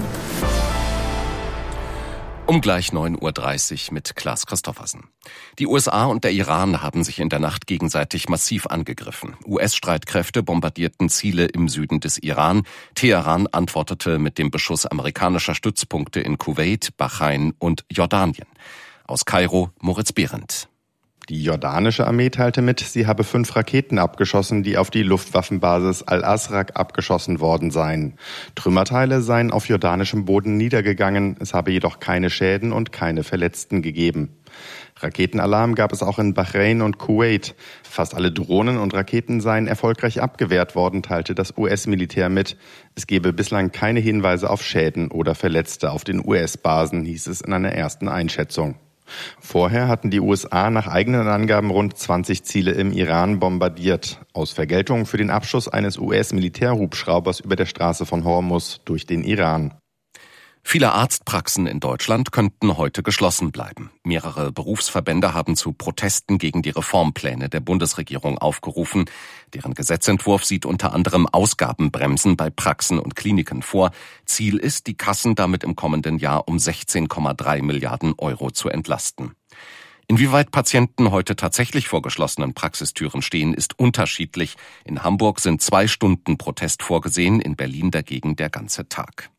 Um gleich neun Uhr dreißig mit Klaas Christoffersen. Die U S A und der Iran haben sich in der Nacht gegenseitig massiv angegriffen. U S-Streitkräfte bombardierten Ziele im Süden des Iran. Teheran antwortete mit dem Beschuss amerikanischer Stützpunkte in Kuwait, Bahrain und Jordanien. Aus Kairo Moritz Behrendt. Die jordanische Armee teilte mit, sie habe fünf Raketen abgeschossen, die auf die Luftwaffenbasis Al-Asraq abgeschossen worden seien. Trümmerteile seien auf jordanischem Boden niedergegangen, es habe jedoch keine Schäden und keine Verletzten gegeben. Raketenalarm gab es auch in Bahrain und Kuwait. Fast alle Drohnen und Raketen seien erfolgreich abgewehrt worden, teilte das U S-Militär mit. Es gebe bislang keine Hinweise auf Schäden oder Verletzte auf den U S-Basen, hieß es in einer ersten Einschätzung. Vorher hatten die U S A nach eigenen Angaben rund zwanzig Ziele im Iran bombardiert, aus Vergeltung für den Abschuss eines U S-Militärhubschraubers über der Straße von Hormuz durch den Iran. Viele Arztpraxen in Deutschland könnten heute geschlossen bleiben. Mehrere Berufsverbände haben zu Protesten gegen die Reformpläne der Bundesregierung aufgerufen. Deren Gesetzentwurf sieht unter anderem Ausgabenbremsen bei Praxen und Kliniken vor. Ziel ist, die Kassen damit im kommenden Jahr um sechzehn Komma drei Milliarden Euro zu entlasten. Inwieweit Patienten heute tatsächlich vor geschlossenen Praxistüren stehen, ist unterschiedlich. In Hamburg sind zwei Stunden Protest vorgesehen, in Berlin dagegen der ganze Tag.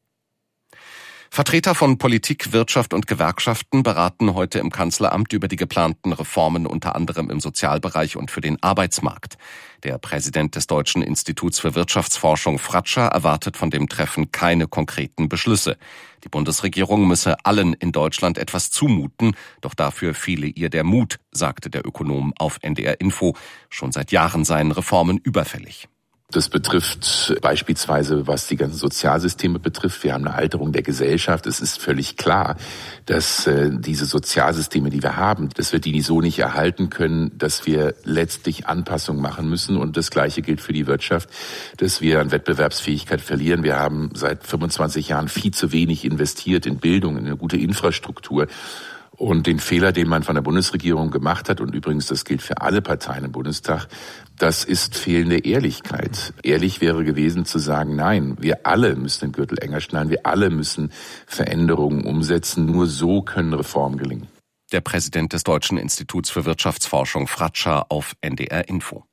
Vertreter von Politik, Wirtschaft und Gewerkschaften beraten heute im Kanzleramt über die geplanten Reformen unter anderem im Sozialbereich und für den Arbeitsmarkt. Der Präsident des Deutschen Instituts für Wirtschaftsforschung Fratscher erwartet von dem Treffen keine konkreten Beschlüsse. Die Bundesregierung müsse allen in Deutschland etwas zumuten, doch dafür fehle ihr der Mut, sagte der Ökonom auf N D R Info. Schon seit Jahren seien Reformen überfällig. Das betrifft beispielsweise, was die ganzen Sozialsysteme betrifft. Wir haben eine Alterung der Gesellschaft. Es ist völlig klar, dass äh, diese Sozialsysteme, die wir haben, dass wir die so nicht erhalten können, dass wir letztlich Anpassungen machen müssen. Und das Gleiche gilt für die Wirtschaft, dass wir an Wettbewerbsfähigkeit verlieren. Wir haben seit fünfundzwanzig Jahren viel zu wenig investiert in Bildung, in eine gute Infrastruktur. Und den Fehler, den man von der Bundesregierung gemacht hat, und übrigens das gilt für alle Parteien im Bundestag, das ist fehlende Ehrlichkeit. Ehrlich wäre gewesen zu sagen, nein, wir alle müssen den Gürtel enger schnallen, wir alle müssen Veränderungen umsetzen, nur so können Reformen gelingen. Der Präsident des Deutschen Instituts für Wirtschaftsforschung Fratscher auf N D R Info.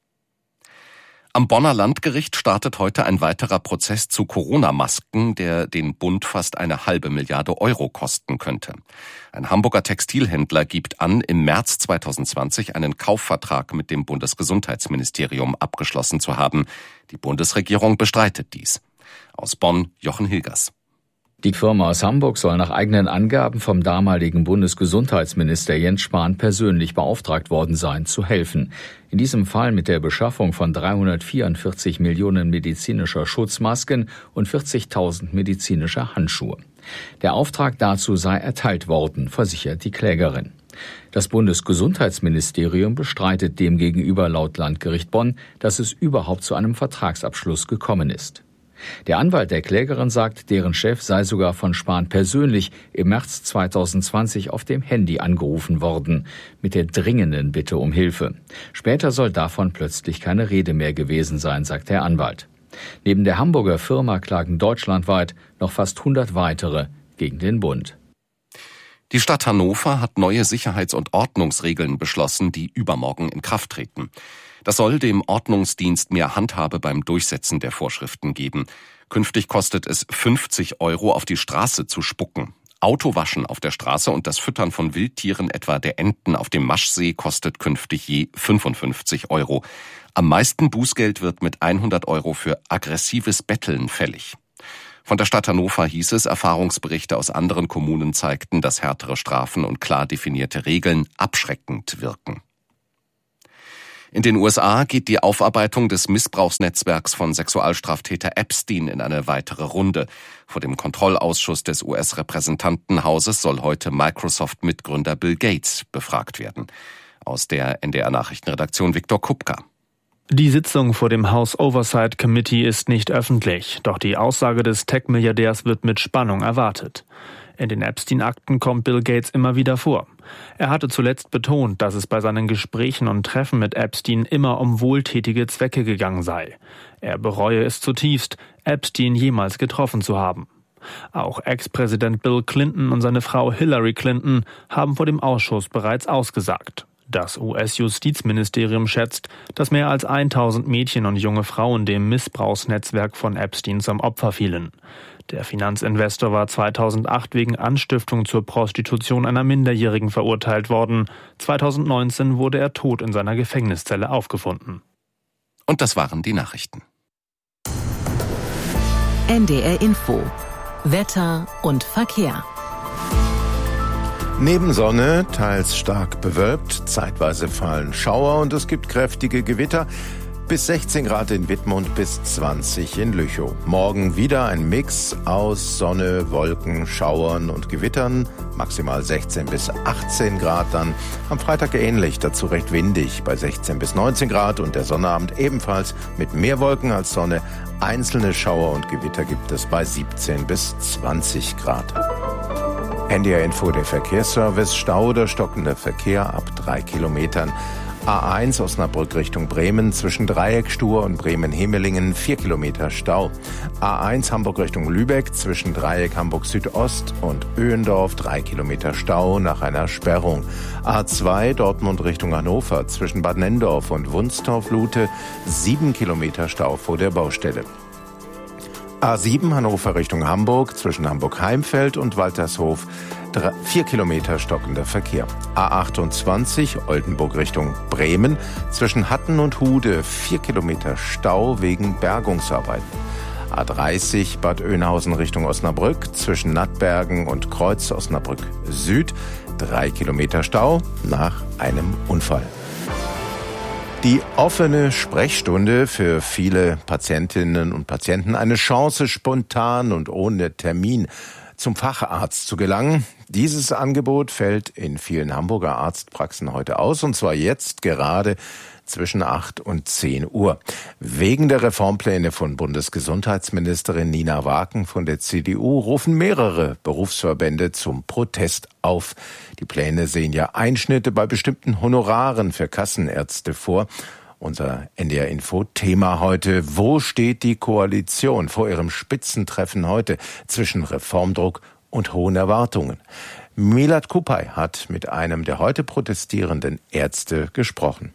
Am Bonner Landgericht startet heute ein weiterer Prozess zu Corona-Masken, der den Bund fast eine halbe Milliarde Euro kosten könnte. Ein Hamburger Textilhändler gibt an, im März zweitausendzwanzig einen Kaufvertrag mit dem Bundesgesundheitsministerium abgeschlossen zu haben. Die Bundesregierung bestreitet dies. Aus Bonn Jochen Hilgers. Die Firma aus Hamburg soll nach eigenen Angaben vom damaligen Bundesgesundheitsminister Jens Spahn persönlich beauftragt worden sein, zu helfen. In diesem Fall mit der Beschaffung von dreihundertvierundvierzig Millionen medizinischer Schutzmasken und vierzigtausend medizinischer Handschuhe. Der Auftrag dazu sei erteilt worden, versichert die Klägerin. Das Bundesgesundheitsministerium bestreitet demgegenüber laut Landgericht Bonn, dass es überhaupt zu einem Vertragsabschluss gekommen ist. Der Anwalt der Klägerin sagt, deren Chef sei sogar von Spahn persönlich im März zweitausendzwanzig auf dem Handy angerufen worden, mit der dringenden Bitte um Hilfe. Später soll davon plötzlich keine Rede mehr gewesen sein, sagt der Anwalt. Neben der Hamburger Firma klagen deutschlandweit noch fast hundert weitere gegen den Bund. Die Stadt Hannover hat neue Sicherheits- und Ordnungsregeln beschlossen, die übermorgen in Kraft treten. Das soll dem Ordnungsdienst mehr Handhabe beim Durchsetzen der Vorschriften geben. Künftig kostet es fünfzig Euro, auf die Straße zu spucken. Autowaschen auf der Straße und das Füttern von Wildtieren, etwa der Enten auf dem Maschsee, kostet künftig je fünfundfünfzig Euro. Am meisten Bußgeld wird mit hundert Euro für aggressives Betteln fällig. Von der Stadt Hannover hieß es, Erfahrungsberichte aus anderen Kommunen zeigten, dass härtere Strafen und klar definierte Regeln abschreckend wirken. In den U S A geht die Aufarbeitung des Missbrauchsnetzwerks von Sexualstraftäter Epstein in eine weitere Runde. Vor dem Kontrollausschuss des U S-Repräsentantenhauses soll heute Microsoft-Mitgründer Bill Gates befragt werden. Aus der N D R-Nachrichtenredaktion Viktor Kupka. Die Sitzung vor dem House Oversight Committee ist nicht öffentlich, doch die Aussage des Tech-Milliardärs wird mit Spannung erwartet. In den Epstein-Akten kommt Bill Gates immer wieder vor. Er hatte zuletzt betont, dass es bei seinen Gesprächen und Treffen mit Epstein immer um wohltätige Zwecke gegangen sei. Er bereue es zutiefst, Epstein jemals getroffen zu haben. Auch Ex-Präsident Bill Clinton und seine Frau Hillary Clinton haben vor dem Ausschuss bereits ausgesagt. Das U S-Justizministerium schätzt, dass mehr als tausend Mädchen und junge Frauen dem Missbrauchsnetzwerk von Epstein zum Opfer fielen. Der Finanzinvestor war zweitausendacht wegen Anstiftung zur Prostitution einer Minderjährigen verurteilt worden. zweitausendneunzehn wurde er tot in seiner Gefängniszelle aufgefunden. Und das waren die Nachrichten. N D R Info. Wetter und Verkehr. Neben Sonne, teils stark bewölkt, zeitweise fallen Schauer und es gibt kräftige Gewitter. Bis sechzehn Grad in Wittmund, bis zwanzig in Lüchow. Morgen wieder ein Mix aus Sonne, Wolken, Schauern und Gewittern. Maximal sechzehn bis achtzehn Grad dann. Am Freitag ähnlich, dazu recht windig bei sechzehn bis neunzehn Grad. Und der Sonnabend ebenfalls mit mehr Wolken als Sonne. Einzelne Schauer und Gewitter gibt es bei siebzehn bis zwanzig Grad. N D R Info, der Verkehrsservice. Stau oder stockender Verkehr ab drei Kilometern. A eins Osnabrück Richtung Bremen zwischen Dreieckstur und Bremen-Hemelingen vier Kilometer Stau. A eins Hamburg Richtung Lübeck zwischen Dreieck Hamburg Südost und Öhendorf drei Kilometer Stau nach einer Sperrung. A zwei Dortmund Richtung Hannover zwischen Bad Nendorf und Wunstorf-Lute sieben Kilometer Stau vor der Baustelle. A sieben Hannover Richtung Hamburg zwischen Hamburg-Heimfeld und Waltershof vier Kilometer stockender Verkehr. A achtundzwanzig Oldenburg Richtung Bremen zwischen Hatten und Hude vier Kilometer Stau wegen Bergungsarbeiten. A dreißig Bad Oeynhausen Richtung Osnabrück zwischen Nattbergen und Kreuz Osnabrück Süd drei Kilometer Stau nach einem Unfall. Die offene Sprechstunde für viele Patientinnen und Patienten eine Chance, spontan und ohne Termin zum Facharzt zu gelangen. Dieses Angebot fällt in vielen Hamburger Arztpraxen heute aus, und zwar jetzt gerade zwischen acht und zehn Uhr. Wegen der Reformpläne von Bundesgesundheitsministerin Nina Waken von der C D U rufen mehrere Berufsverbände zum Protest auf. Die Pläne sehen ja Einschnitte bei bestimmten Honoraren für Kassenärzte vor. Unser N D R Info Thema heute: Wo steht die Koalition vor ihrem Spitzentreffen heute zwischen Reformdruck und hohen Erwartungen? Milad Kupay hat mit einem der heute protestierenden Ärzte gesprochen.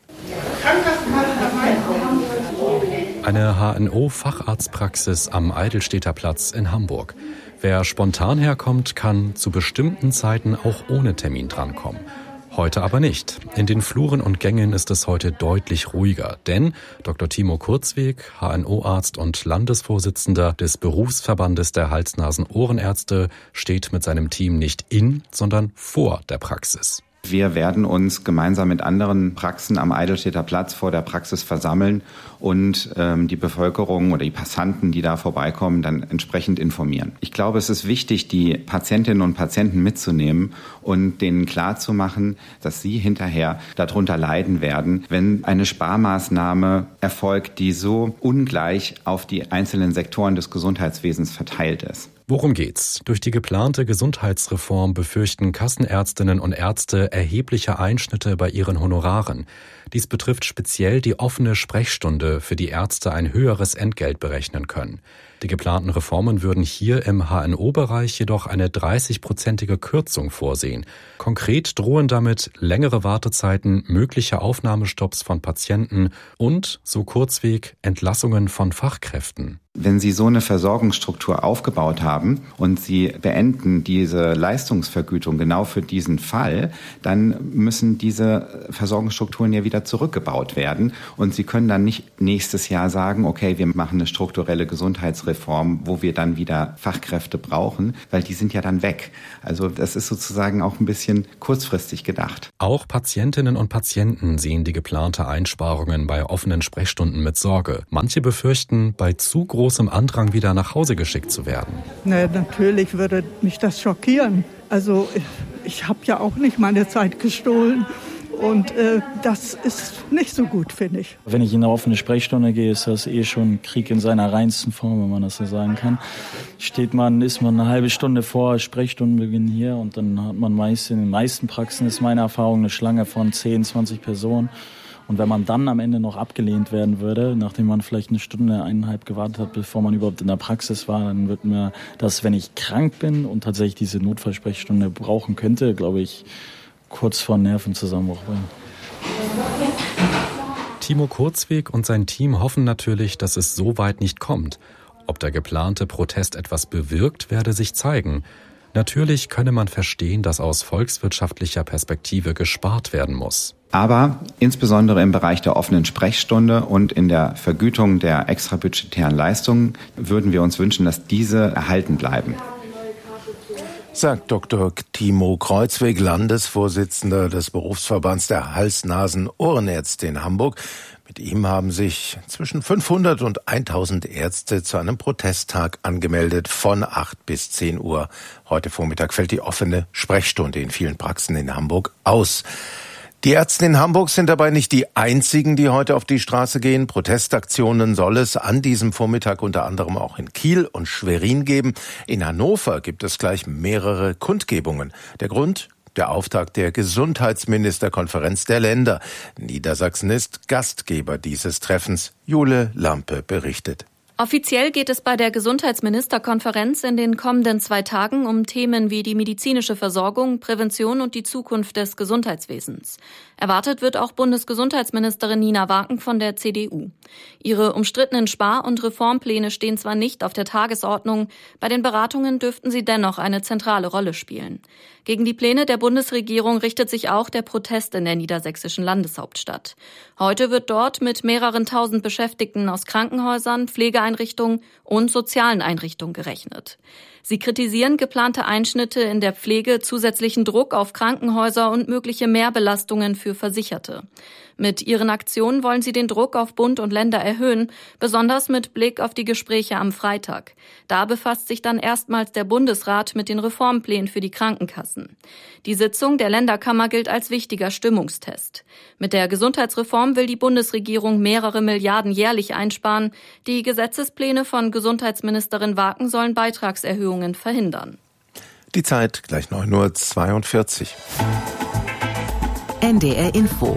Eine H N O-Facharztpraxis am Eidelstädter Platz in Hamburg. Wer spontan herkommt, kann zu bestimmten Zeiten auch ohne Termin drankommen. Heute aber nicht. In den Fluren und Gängen ist es heute deutlich ruhiger, denn Doktor Timo Kurzweg, H N O-Arzt und Landesvorsitzender des Berufsverbandes der Hals-Nasen-Ohrenärzte, steht mit seinem Team nicht in, sondern vor der Praxis. Wir werden uns gemeinsam mit anderen Praxen am Eidelstädter Platz vor der Praxis versammeln und ähm, die Bevölkerung oder die Passanten, die da vorbeikommen, dann entsprechend informieren. Ich glaube, es ist wichtig, die Patientinnen und Patienten mitzunehmen und denen klarzumachen, dass sie hinterher darunter leiden werden, wenn eine Sparmaßnahme erfolgt, die so ungleich auf die einzelnen Sektoren des Gesundheitswesens verteilt ist. Worum geht's? Durch die geplante Gesundheitsreform befürchten Kassenärztinnen und Ärzte erhebliche Einschnitte bei ihren Honoraren. Dies betrifft speziell die offene Sprechstunde, für die Ärzte ein höheres Entgelt berechnen können. Die geplanten Reformen würden hier im H N O-Bereich jedoch eine dreißigprozentige Kürzung vorsehen. Konkret drohen damit längere Wartezeiten, mögliche Aufnahmestopps von Patienten und, so Kurzweg, Entlassungen von Fachkräften. Wenn Sie so eine Versorgungsstruktur aufgebaut haben und Sie beenden diese Leistungsvergütung genau für diesen Fall, dann müssen diese Versorgungsstrukturen ja wieder zurückgebaut werden. Und Sie können dann nicht nächstes Jahr sagen, okay, wir machen eine strukturelle Gesundheitsreform, wo wir dann wieder Fachkräfte brauchen, weil die sind ja dann weg. Also das ist sozusagen auch ein bisschen kurzfristig gedacht. Auch Patientinnen und Patienten sehen die geplante Einsparungen bei offenen Sprechstunden mit Sorge. Manche befürchten, bei zu großem großem Andrang wieder nach Hause geschickt zu werden. Na, natürlich würde mich das schockieren. Also ich, ich habe ja auch nicht meine Zeit gestohlen. Und äh, das ist nicht so gut, finde ich. Wenn ich in eine offene Sprechstunde gehe, ist das eh schon Krieg in seiner reinsten Form, wenn man das so sagen kann. Steht man, ist man eine halbe Stunde vor Sprechstundenbeginn hier und dann hat man meist, in den meisten Praxen ist meine Erfahrung eine Schlange von zehn, zwanzig Personen. Und wenn man dann am Ende noch abgelehnt werden würde, nachdem man vielleicht eine Stunde, eineinhalb gewartet hat, bevor man überhaupt in der Praxis war, dann wird mir das, wenn ich krank bin und tatsächlich diese Notfallsprechstunde brauchen könnte, glaube ich, kurz vor Nervenzusammenbruch bringen. Timo Kurzweg und sein Team hoffen natürlich, dass es so weit nicht kommt. Ob der geplante Protest etwas bewirkt, werde sich zeigen. Natürlich könne man verstehen, dass aus volkswirtschaftlicher Perspektive gespart werden muss. Aber insbesondere im Bereich der offenen Sprechstunde und in der Vergütung der extrabudgetären Leistungen würden wir uns wünschen, dass diese erhalten bleiben. Sagt Doktor Timo Kreuzweg, Landesvorsitzender des Berufsverbands der Hals-Nasen-Ohrenärzte in Hamburg. Mit ihm haben sich zwischen fünfhundert und tausend Ärzte zu einem Protesttag angemeldet von acht bis zehn Uhr. Heute Vormittag fällt die offene Sprechstunde in vielen Praxen in Hamburg aus. Die Ärzte in Hamburg sind dabei nicht die einzigen, die heute auf die Straße gehen. Protestaktionen soll es an diesem Vormittag unter anderem auch in Kiel und Schwerin geben. In Hannover gibt es gleich mehrere Kundgebungen. Der Grund? Der Auftakt der Gesundheitsministerkonferenz der Länder. Niedersachsen ist Gastgeber dieses Treffens. Jule Lampe berichtet. Offiziell geht es bei der Gesundheitsministerkonferenz in den kommenden zwei Tagen um Themen wie die medizinische Versorgung, Prävention und die Zukunft des Gesundheitswesens. Erwartet wird auch Bundesgesundheitsministerin Nina Waken von der C D U. Ihre umstrittenen Spar- und Reformpläne stehen zwar nicht auf der Tagesordnung, bei den Beratungen dürften sie dennoch eine zentrale Rolle spielen. Gegen die Pläne der Bundesregierung richtet sich auch der Protest in der niedersächsischen Landeshauptstadt. Heute wird dort mit mehreren tausend Beschäftigten aus Krankenhäusern, Pflegeeinrichtungen und sozialen Einrichtungen gerechnet. Sie kritisieren geplante Einschnitte in der Pflege, zusätzlichen Druck auf Krankenhäuser und mögliche Mehrbelastungen für Versicherte. Mit ihren Aktionen wollen sie den Druck auf Bund und Länder erhöhen, besonders mit Blick auf die Gespräche am Freitag. Da befasst sich dann erstmals der Bundesrat mit den Reformplänen für die Krankenkassen. Die Sitzung der Länderkammer gilt als wichtiger Stimmungstest. Mit der Gesundheitsreform will die Bundesregierung mehrere Milliarden jährlich einsparen. Die Gesetzespläne von Gesundheitsministerin Waken sollen Beitragserhöhungen verhindern. Die Zeit gleich neun Uhr zweiundvierzig. N D R Info.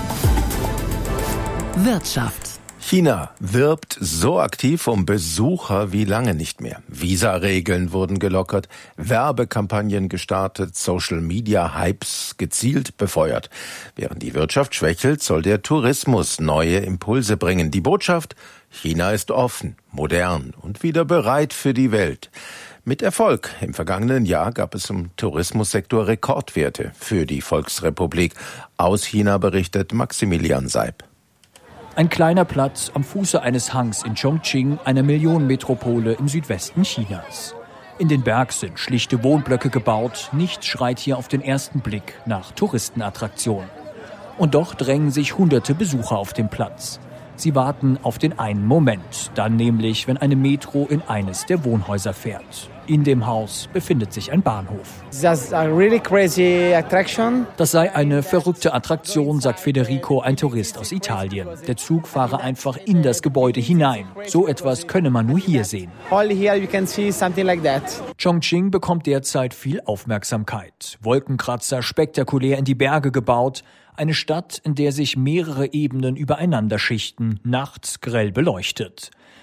Wirtschaft. China wirbt so aktiv um Besucher wie lange nicht mehr. Visa-Regeln wurden gelockert, Werbekampagnen gestartet, Social-Media-Hypes gezielt befeuert. Während die Wirtschaft schwächelt, soll der Tourismus neue Impulse bringen. Die Botschaft: China ist offen, modern und wieder bereit für die Welt. Mit Erfolg. Im vergangenen Jahr gab es im Tourismussektor Rekordwerte für die Volksrepublik. Aus China berichtet Maximilian Seib. Ein kleiner Platz am Fuße eines Hangs in Chongqing, einer Millionenmetropole im Südwesten Chinas. In den Berg sind schlichte Wohnblöcke gebaut. Nichts schreit hier auf den ersten Blick nach Touristenattraktion. Und doch drängen sich hunderte Besucher auf den Platz. Sie warten auf den einen Moment, dann nämlich, wenn eine Metro in eines der Wohnhäuser fährt. In dem Haus befindet sich ein Bahnhof. That's a really crazy attraction. Das sei eine verrückte Attraktion, sagt Federico, ein Tourist aus Italien. Der Zug fahre einfach in das Gebäude hinein. So etwas könne man nur hier sehen. Only here you can see something like that. Chongqing bekommt derzeit viel Aufmerksamkeit. Wolkenkratzer spektakulär in die Berge gebaut. Eine Stadt, in der sich mehrere Ebenen übereinander schichten, nachts grell beleuchtet.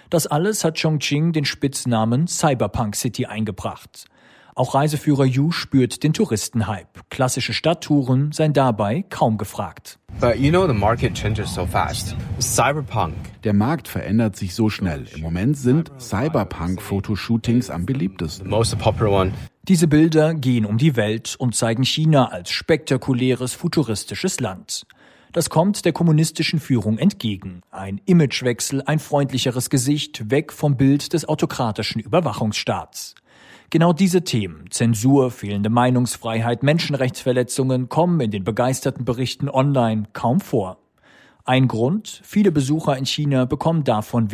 Das alles hat Chongqing den Spitznamen Cyberpunk City eingebracht. Auch Reiseführer Yu spürt den Touristenhype. Klassische Stadttouren seien dabei kaum gefragt. But you know the market changes so fast. Cyberpunk. Der Markt verändert sich so schnell. Im Moment sind Cyberpunk-Fotoshootings am beliebtesten. Most popular one. Diese Bilder gehen um die Welt und zeigen China als spektakuläres, futuristisches Land. Das kommt der kommunistischen Führung entgegen. Ein Imagewechsel, ein freundlicheres Gesicht, weg vom Bild des autokratischen Überwachungsstaats. Genau diese Themen, Zensur, fehlende Meinungsfreiheit, Menschenrechtsverletzungen, kommen in den begeisterten Berichten online kaum vor. Ein Grund, viele Besucher in China bekommen davon